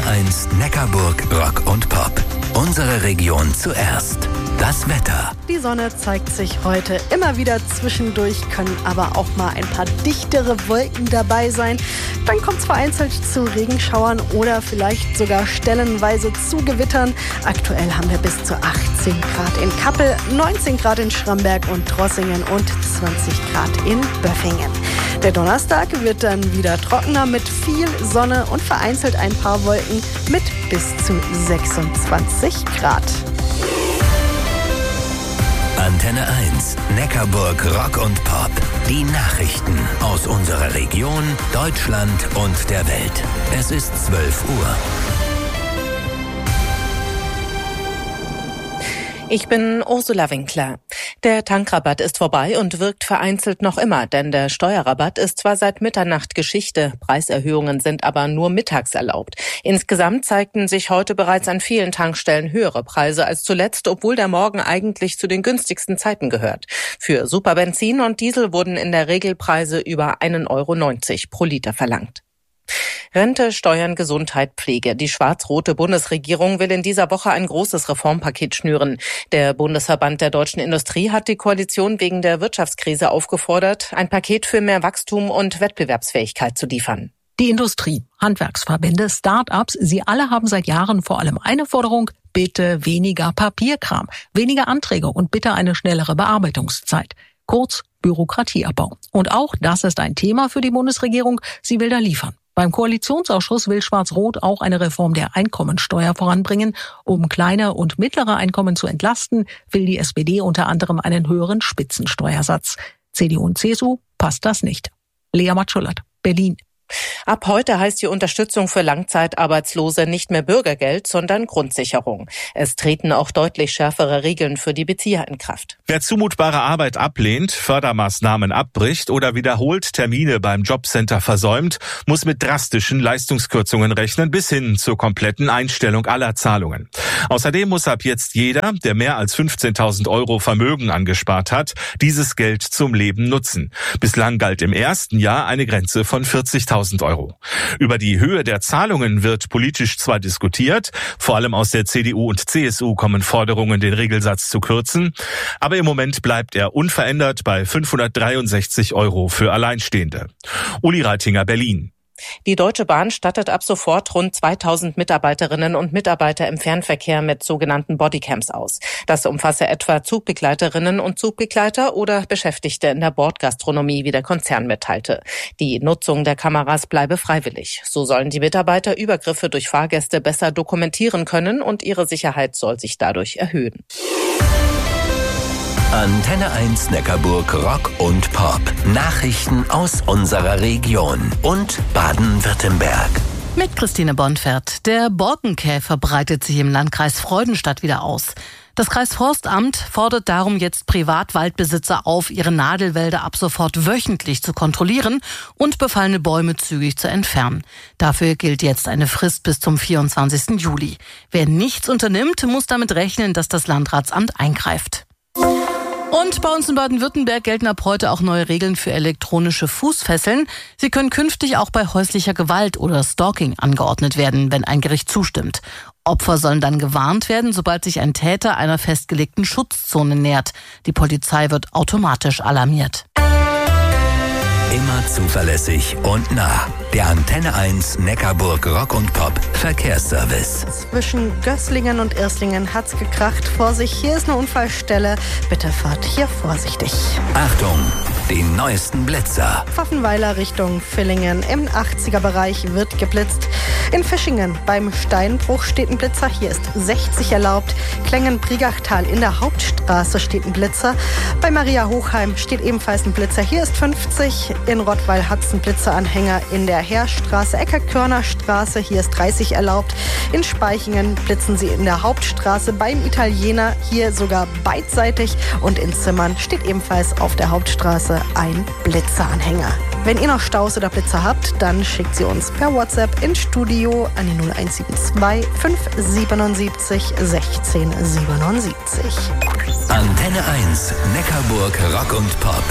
Antenne 1 Neckarburg Rock und Pop. Unsere Region zuerst. Das Wetter. Die Sonne zeigt sich heute immer wieder zwischendurch, können aber auch mal ein paar dichtere Wolken dabei sein. Dann kommt es vereinzelt zu Regenschauern oder vielleicht sogar stellenweise zu Gewittern. Aktuell haben wir bis zu 18 Grad in Kappel, 19 Grad in Schramberg und Trossingen und 20 Grad in Böffingen. Der Donnerstag wird dann wieder trockener mit viel Sonne und vereinzelt ein paar Wolken mit bis zu 26 Grad. Antenne 1 Neckarburg Rock und Pop. Die Nachrichten aus unserer Region, Deutschland und der Welt. Es ist 12 Uhr. Ich bin Ursula Winkler. Der Tankrabatt ist vorbei und wirkt vereinzelt noch immer, denn der Steuerrabatt ist zwar seit Mitternacht Geschichte, Preiserhöhungen sind aber nur mittags erlaubt. Insgesamt zeigten sich heute bereits an vielen Tankstellen höhere Preise als zuletzt, obwohl der Morgen eigentlich zu den günstigsten Zeiten gehört. Für Superbenzin und Diesel wurden in der Regel Preise über 1,90 € pro Liter verlangt. Rente, Steuern, Gesundheit, Pflege. Die schwarz-rote Bundesregierung will in dieser Woche ein großes Reformpaket schnüren. Der Bundesverband der deutschen Industrie hat die Koalition wegen der Wirtschaftskrise aufgefordert, ein Paket für mehr Wachstum und Wettbewerbsfähigkeit zu liefern. Die Industrie, Handwerksverbände, Start-ups, sie alle haben seit Jahren vor allem eine Forderung: bitte weniger Papierkram, weniger Anträge und bitte eine schnellere Bearbeitungszeit. Kurz Bürokratieabbau. Und auch das ist ein Thema für die Bundesregierung. Sie will da liefern. Beim Koalitionsausschuss will Schwarz-Rot auch eine Reform der Einkommensteuer voranbringen. Um kleine und mittlere Einkommen zu entlasten, will die SPD unter anderem einen höheren Spitzensteuersatz. CDU und CSU passt das nicht. Lea Matschullert, Berlin. Ab heute heißt die Unterstützung für Langzeitarbeitslose nicht mehr Bürgergeld, sondern Grundsicherung. Es treten auch deutlich schärfere Regeln für die Bezieher in Kraft. Wer zumutbare Arbeit ablehnt, Fördermaßnahmen abbricht oder wiederholt Termine beim Jobcenter versäumt, muss mit drastischen Leistungskürzungen rechnen bis hin zur kompletten Einstellung aller Zahlungen. Außerdem muss ab jetzt jeder, der mehr als 15.000 € Vermögen angespart hat, dieses Geld zum Leben nutzen. Bislang galt im ersten Jahr eine Grenze von 40.000 €. Über die Höhe der Zahlungen wird politisch zwar diskutiert, vor allem aus der CDU und CSU kommen Forderungen, den Regelsatz zu kürzen, aber im Moment bleibt er unverändert bei 563 € für Alleinstehende. Uli Reitinger, Berlin. Die Deutsche Bahn stattet ab sofort rund 2000 Mitarbeiterinnen und Mitarbeiter im Fernverkehr mit sogenannten Bodycams aus. Das umfasse etwa Zugbegleiterinnen und Zugbegleiter oder Beschäftigte in der Bordgastronomie, wie der Konzern mitteilte. Die Nutzung der Kameras bleibe freiwillig. So sollen die Mitarbeiter Übergriffe durch Fahrgäste besser dokumentieren können und ihre Sicherheit soll sich dadurch erhöhen. Antenne 1 Neckarburg Rock und Pop. Nachrichten aus unserer Region und Baden-Württemberg. Mit Christine Bonfert. Der Borkenkäfer breitet sich im Landkreis Freudenstadt wieder aus. Das Kreisforstamt fordert darum jetzt Privatwaldbesitzer auf, ihre Nadelwälder ab sofort wöchentlich zu kontrollieren und befallene Bäume zügig zu entfernen. Dafür gilt jetzt eine Frist bis zum 24. Juli. Wer nichts unternimmt, muss damit rechnen, dass das Landratsamt eingreift. Und bei uns in Baden-Württemberg gelten ab heute auch neue Regeln für elektronische Fußfesseln. Sie können künftig auch bei häuslicher Gewalt oder Stalking angeordnet werden, wenn ein Gericht zustimmt. Opfer sollen dann gewarnt werden, sobald sich ein Täter einer festgelegten Schutzzone nähert. Die Polizei wird automatisch alarmiert. Immer zuverlässig und nah. Der Antenne 1 Neckarburg Rock und Pop Verkehrsservice. Zwischen Gösslingen und Irslingen hat's gekracht. Vorsicht, hier ist eine Unfallstelle. Bitte fahrt hier vorsichtig. Achtung, die neuesten Blitzer. Pfaffenweiler Richtung Villingen. Im 80er-Bereich wird geblitzt. In Fischingen beim Steinbruch steht ein Blitzer. Hier ist 60 erlaubt. Klengen-Priegachtal in der Hauptstraße steht ein Blitzer. Bei Maria Hochheim steht ebenfalls ein Blitzer. Hier ist 50. In Rottweil hat's einen Blitzeranhänger in der Heerstraße, Ecke-Körner-Straße. Hier ist 30 erlaubt. In Speichingen blitzen sie in der Hauptstraße beim Italiener. Hier sogar beidseitig. Und in Zimmern steht ebenfalls auf der Hauptstraße ein Blitzeranhänger. Wenn ihr noch Staus oder Blitzer habt, dann schickt sie uns per WhatsApp ins Studio an die 0172 577 1677. Antenne 1 Neckarburg Rock und Pop.